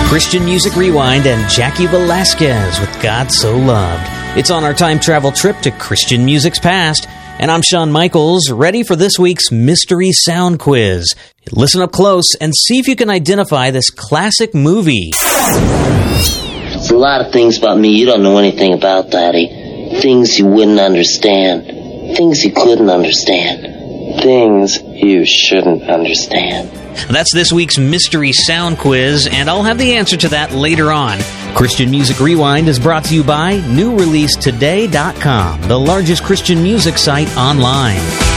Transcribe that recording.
Christian Music Rewind and Jackie Velasquez with God So Loved. It's on our time travel trip to Christian music's past, and I'm Shawn Michaels, ready for this week's Mystery Sound Quiz. Listen up close and see if you can identify this classic movie. There's a lot of things about me you don't know anything about, Daddy. Things you wouldn't understand. Things you couldn't understand. Things you shouldn't understand. That's this week's Mystery Sound Quiz, and I'll have the answer to that later on. Christian Music Rewind is brought to you by NewReleaseToday.com, the largest Christian music site online.